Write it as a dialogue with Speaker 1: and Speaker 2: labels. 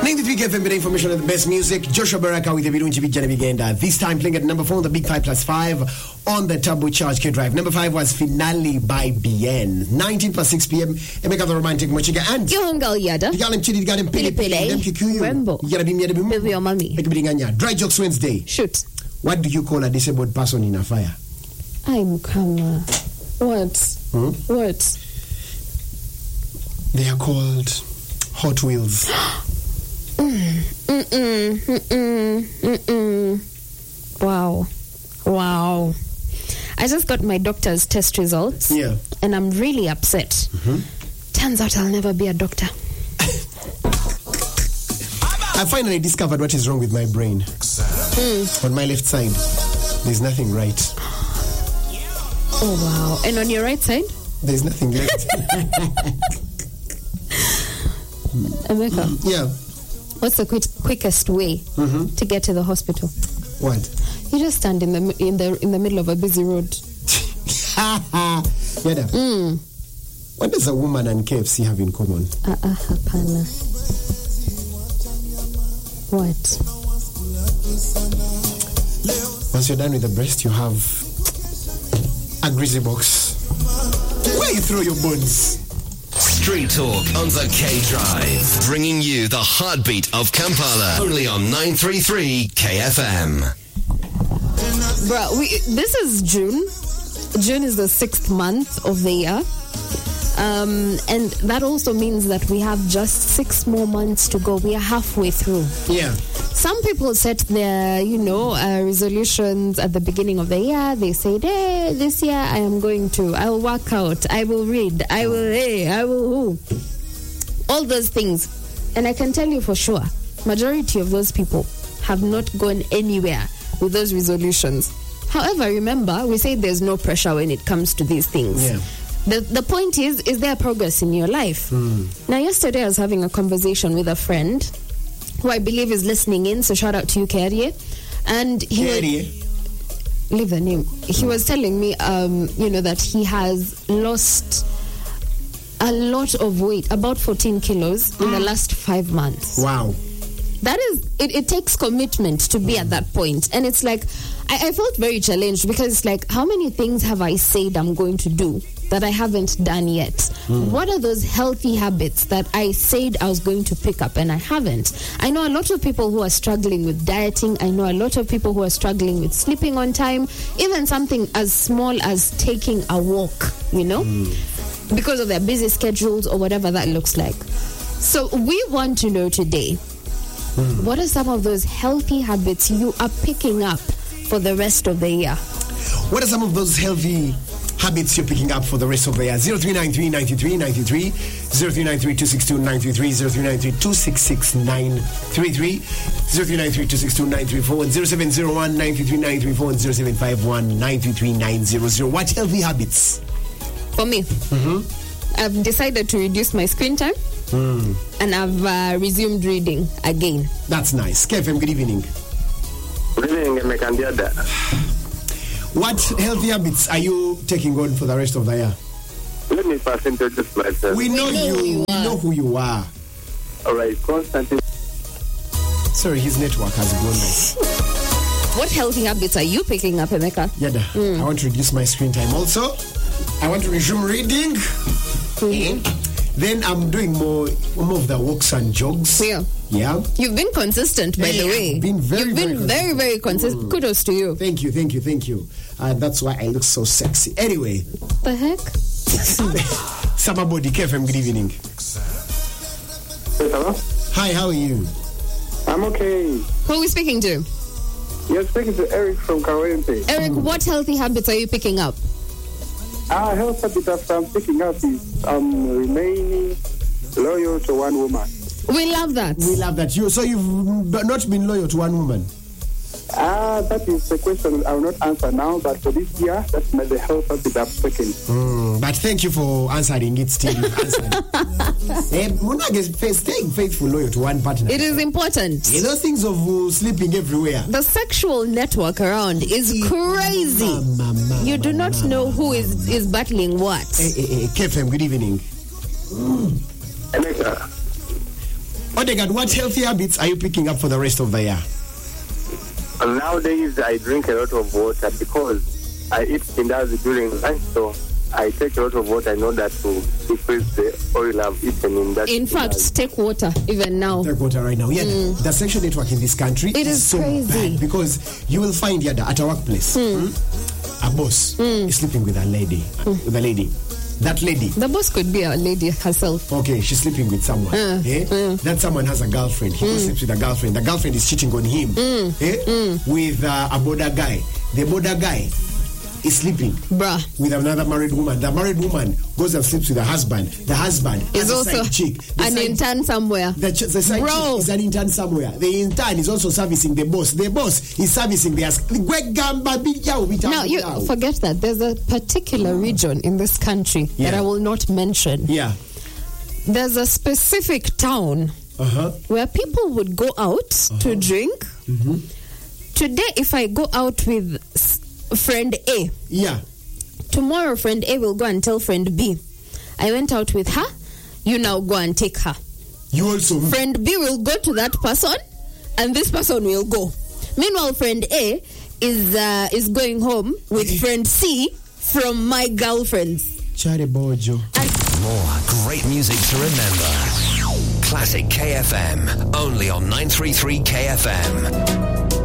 Speaker 1: 93 KFM with information on the best music. Joshua Baraka with the Virunji Vijana Vigenda. This time playing at number 4 on the Big 5+5 on the Turbocharged K-Drive. Number 5 was Finale by BN. 19+6 p.m. Emeka the Romantic Mochiga and
Speaker 2: Yohungal Yada.
Speaker 1: You got him Chidi, you got him Pili Pili.
Speaker 2: Rembo.
Speaker 1: You got him Yada
Speaker 2: Baby your mommy.
Speaker 1: Dry Jokes Wednesday.
Speaker 2: Shoot.
Speaker 1: What do you call a disabled person in a fire?
Speaker 2: I'm Kama. What? What?
Speaker 1: They are called Hot Wheels.
Speaker 2: Wow. I just got my doctor's test results.
Speaker 1: Yeah.
Speaker 2: And I'm really upset. Turns out I'll never be a doctor.
Speaker 1: I finally discovered what is wrong with my brain. On my left side, there's nothing right.
Speaker 2: Oh, wow. And on your right side?
Speaker 1: There's nothing right.
Speaker 2: Emeka.
Speaker 1: Yeah.
Speaker 2: What's the quickest way to get to the hospital?
Speaker 1: What?
Speaker 2: You just stand in the middle of a busy road.
Speaker 1: Yada. What does a woman and KFC have in common?
Speaker 2: Hapana. What?
Speaker 1: Once you're done with the breast, you have a greasy box where you throw your bones.
Speaker 3: Street Talk on the K-Drive, bringing you the heartbeat of Kampala, only on 933 KFM.
Speaker 2: Bro, this is June. June is the 6th month of the year. And that also means that we have just 6 more months to go. We are halfway through.
Speaker 1: Yeah.
Speaker 2: Some people set their, resolutions at the beginning of the year. They say, hey, this year I'll work out, I will read, I will all those things. And I can tell you for sure, majority of those people have not gone anywhere with those resolutions. However, remember, we say there's no pressure when it comes to these things.
Speaker 1: Yeah.
Speaker 2: The point is there progress in your life? Now, yesterday I was having a conversation with a friend who I believe is listening in, so shout out to you, Kerie. And leave the name. He was telling me, that he has lost a lot of weight, about 14 kilos in the last 5 months.
Speaker 1: Wow.
Speaker 2: That is, it takes commitment to be at that point. And it's like, I felt very challenged because it's like, how many things have I said I'm going to do that I haven't done yet? What are those healthy habits that I said I was going to pick up and I haven't? I know a lot of people who are struggling with dieting. I know a lot of people who are struggling with sleeping on time, even something as small as taking a walk, because of their busy schedules or whatever that looks like. So we want to know today, what are some of those healthy habits you are picking up for the rest of the year?
Speaker 1: What are some of those healthy habits you're picking up for the rest of the year? 0393 93 93, 0393 262 933, 0393 266 933, 0393 262 934, and 0701 933 934, and 0751 933 900. What healthy habits?
Speaker 2: For me, I've decided to reduce my screen time. And I've resumed reading again.
Speaker 1: That's nice. KFM, good evening.
Speaker 4: Good evening, Mekandiada.
Speaker 1: What healthy habits are you taking on for the rest of the year?
Speaker 4: Let me first introduce myself.
Speaker 1: We know you. We know who you are.
Speaker 4: All right, Constantine.
Speaker 1: Sorry, his network has gone nice.
Speaker 2: What healthy habits are you picking up, Emeka?
Speaker 1: Yada, I want to reduce my screen time. Also, I want to resume reading. Then I'm doing more of the walks and jogs.
Speaker 2: Yeah. You've been consistent, by the way.
Speaker 1: You've been
Speaker 2: very, very consistent. Kudos to you.
Speaker 1: Thank you. That's why I look so sexy. Anyway.
Speaker 2: The heck?
Speaker 1: Summer Body, KFM, good evening.
Speaker 4: Hello?
Speaker 1: Hi, how are you?
Speaker 4: I'm okay.
Speaker 2: Who are we speaking to?
Speaker 4: You're speaking to Eric from Kawente.
Speaker 2: Eric, what healthy habits are you picking up?
Speaker 4: Health habits I'm picking up is remaining loyal to one woman.
Speaker 2: We love that.
Speaker 1: So you've not been loyal to one woman?
Speaker 4: That is the question I will not answer now, but for this year, that's the health habit I've taken.
Speaker 1: But thank you for answering it still. You've answered. Munag is staying faithful, loyal to one partner.
Speaker 2: It is important.
Speaker 1: Those things of sleeping everywhere.
Speaker 2: The sexual network around is crazy. You do not know who is battling what.
Speaker 1: KFM, good evening.
Speaker 4: Emeka.
Speaker 1: Odegaard, what healthy habits are you picking up for the rest of the year?
Speaker 4: Nowadays, I drink a lot of water because I eat pindas during lunch, so I take a lot of water in order to decrease the oil I've eaten in that.
Speaker 2: In fact, take water even now.
Speaker 1: Take water right now. Yeah, the sexual network in this country
Speaker 2: is
Speaker 1: so
Speaker 2: crazy.
Speaker 1: bad because you will find here at a workplace, a boss is sleeping with a lady, with a lady. That lady.
Speaker 2: The boss could be a lady herself.
Speaker 1: Okay, she's sleeping with someone. That someone has a girlfriend. He sleeps with a girlfriend. The girlfriend is cheating on him with a border guy. The border guy is sleeping with another married woman. The married woman goes and sleeps with the husband. The husband is also a chick.
Speaker 2: An intern somewhere.
Speaker 1: The side chick is an intern somewhere. The intern is also servicing the boss. The boss is servicing the
Speaker 2: Now, you forget that. There's a particular region in this country that I will not mention.
Speaker 1: Yeah.
Speaker 2: There's a specific town where people would go out to drink. Today, if I go out with friend A, tomorrow friend A will go and tell friend B, I went out with her, you now go and take her.
Speaker 1: You also
Speaker 2: friend B will go to that person and this person will go. Meanwhile, friend A is going home with friend C from my girlfriends.
Speaker 1: Chare Bojo.
Speaker 3: More great music to remember. Classic KFM, only on 933 KFM.